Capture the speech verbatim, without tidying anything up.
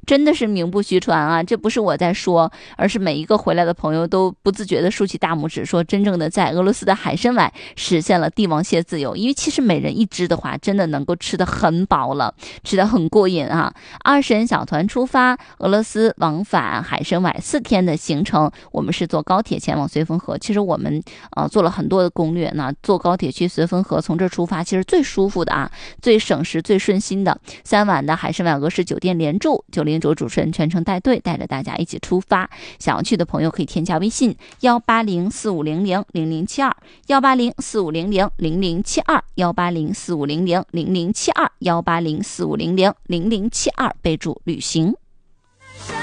真的是名不虚传啊，这不是我在说，而是每一个回来的朋友都不自觉的竖起大拇指，说真正的在俄罗斯的海参崴实现了帝王蟹自由。因为其实每人一只的话，真的能够吃得很饱了，吃得很过瘾啊。二十人小团出发，俄罗斯往返海参崴四天的行程，我们是坐高铁前往绥芬河。其实我们呃做了很多的攻略，那坐高铁去绥芬河，从这出发其实最舒服的啊，最省时最顺心的。三晚的海参崴俄式酒店连住，九零九主持人全程带队，带着大家一起出发。想要去的朋友可以添加微信幺八零四五零零零零七二幺八零四五零零零零七二幺八零四五零零零零七二幺八零四五零零零零七二，备注旅行。